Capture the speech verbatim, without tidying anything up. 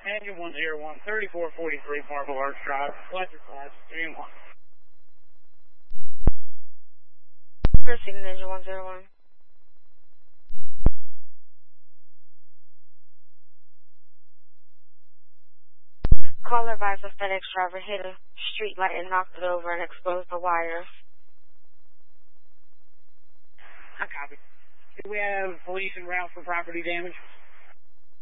Engine one zero one, thirty-four forty-three Marble Arch Drive, electric class, three and one. Proceeding engine one zero one. Caller advised a FedEx driver hit a street light and knocked it over and exposed the wires. I copy. Do we have police en route for property damage?